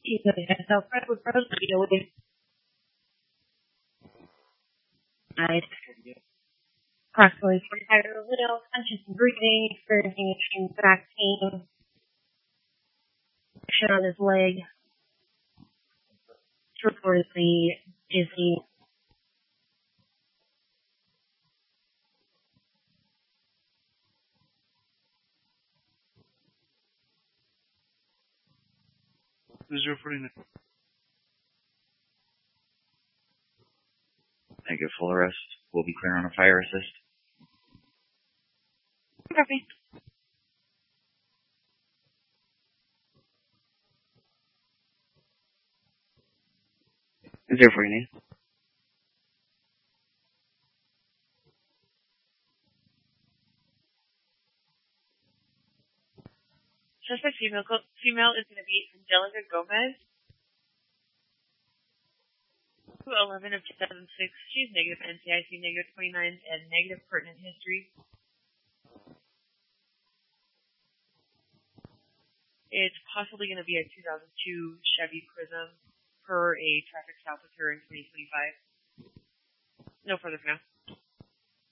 So Fred would probably deal with approximately 45 years old, conscious and breathing, experiencing extreme back pain, action on his leg, reportedly dizzy. Who's reporting it? Negative full arrest. We'll be clear on a fire assist. Copy. Is there for you need? Suspect female is going to be Angelica Gomez, 2/11 of 2006. She's negative NCIC, negative 29, and negative pertinent history. It's possibly going to be a 2002 Chevy Prism per a traffic stop with her in 2025. No further for now.